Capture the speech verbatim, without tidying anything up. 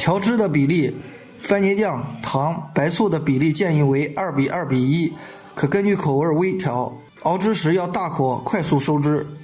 调制的比例，番茄酱、糖、白醋的比例建议为二比二比一，可根据口味微调。熬制时要大火快速收汁。